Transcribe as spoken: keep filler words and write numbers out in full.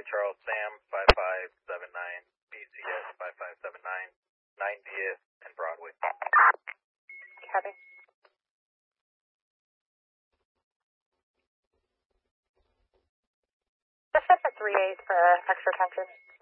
Charles Sam, five five seven nine, B C S five five seven nine, ninetieth and Broadway. Copy. Just set for three eight for extra attention.